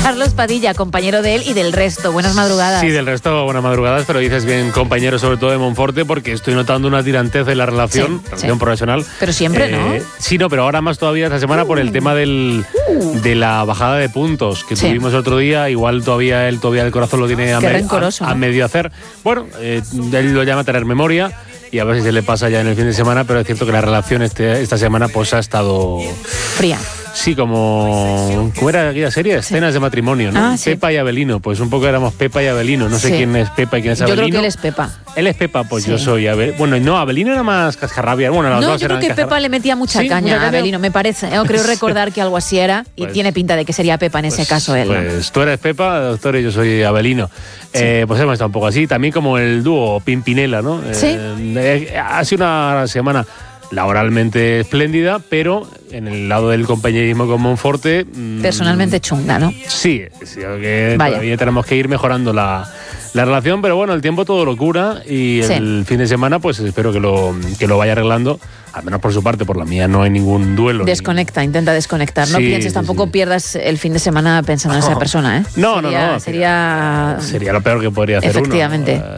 Carlos Padilla, compañero de él y del resto. Buenas madrugadas. Sí, del resto, buenas madrugadas, pero dices bien compañero, sobre todo de Monforte, porque estoy notando una tirantez en la relación profesional. Pero siempre, ¿no? Sí, no, pero ahora más todavía esta semana por el tema de la bajada de puntos que tuvimos el otro día. Igual todavía el corazón lo tiene a medio hacer. Bueno, él lo llama tener memoria y a ver si se le pasa ya en el fin de semana, pero es cierto que la relación esta semana pues ha estado fría. Sí, ¿cómo era aquella serie? Escenas de matrimonio, ¿no? Pepa y Abelino, pues un poco éramos Pepa y Abelino. No sé quién es Pepa y quién es Abelino. Yo creo que él es Pepa. Él es Pepa, pues yo soy Abelino. Bueno, no, Abelino era más cascarrabia. Bueno, los dos yo creo que Pepa le metía mucha caña a Abelino, me parece. Creo recordar que algo así era y tiene pinta de que sería Pepa en ese caso él. Pues tú eres Pepa, doctor, y yo soy Abelino. Pues hemos estado un poco así. También como el dúo Pimpinela, ¿no? Sí. Ha sido una semana laboralmente espléndida, pero en el lado del compañerismo con Monforte... personalmente chunga, ¿no? Sí, que todavía tenemos que ir mejorando la relación, pero bueno, el tiempo todo lo cura y el fin de semana pues espero que lo vaya arreglando, al menos por su parte. Por la mía no hay ningún duelo. Desconecta, intenta desconectar, no pienses, tampoco pierdas el fin de semana pensando en esa persona, ¿eh? No, sería lo peor que podría hacer efectivamente. uno.